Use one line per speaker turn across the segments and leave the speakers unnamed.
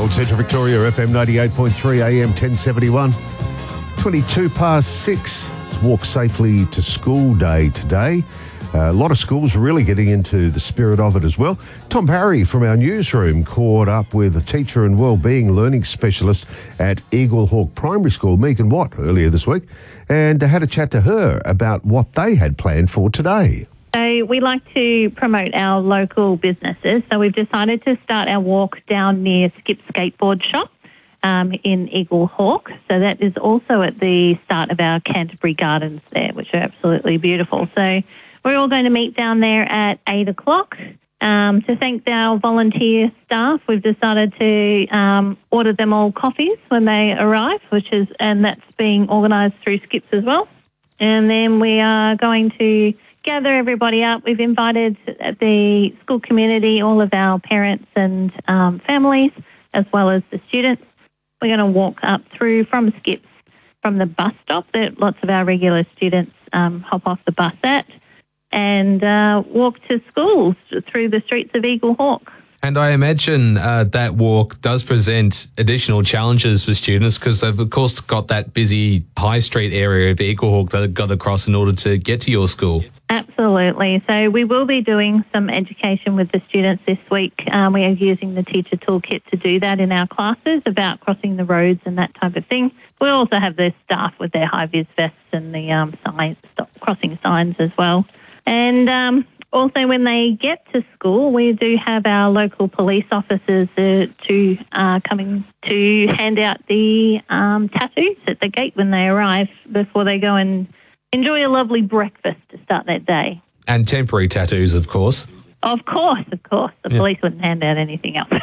Gold Central Victoria, FM 98.3, AM 1071. 22 past 6. It's Walk Safely to School Day today. A lot of schools really getting into the spirit of it as well. Tom Parry from our newsroom caught up with a teacher and wellbeing learning specialist at Eagle Hawk Primary School, Megan Watt, earlier this week, and had a chat to her about what they had planned for today.
So we like to promote our local businesses. So we've decided to start our walk down near Skip Skateboard Shop in Eagle Hawk. So that is also at the start of our Canterbury Gardens there, which are absolutely beautiful. So we're all going to meet down there at 8 o'clock. To thank our volunteer staff, we've decided to order them all coffees when they arrive, and that's being organised through Skips as well. And then we are going to gather everybody up. We've invited the school community, all of our parents and families, as well as the students. We're going to walk up through from Skips, from the bus stop that lots of our regular students hop off the bus at, and walk to schools through the streets of Eagle Hawk.
And I imagine that walk does present additional challenges for students because they've, of course, got that busy high street area of Eagle Hawk that they've got across in order to get to your school.
Absolutely. So we will be doing some education with the students this week. We are using the teacher toolkit to do that in our classes about crossing the roads and that type of thing. We also have the staff with their high-vis vests and the stop crossing signs as well. And also when they get to school, we do have our local police officers coming to hand out the tattoos at the gate when they arrive before they go and enjoy a lovely breakfast to start that day.
And temporary tattoos, of course.
Of course. The police wouldn't hand out anything else.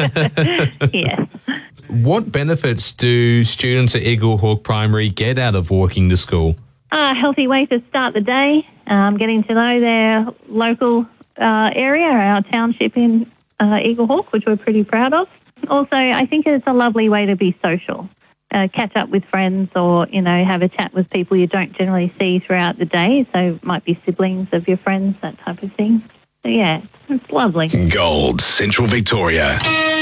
Yes.
What benefits do students at Eagle Hawk Primary get out of walking to school?
A healthy way to start the day, getting to know their local area, our township in Eagle Hawk, which we're pretty proud of. Also, I think it's a lovely way to be social. Catch up with friends or, have a chat with people you don't generally see throughout the day. So it might be siblings of your friends, that type of thing. So, yeah, it's lovely.
Gold Central Victoria.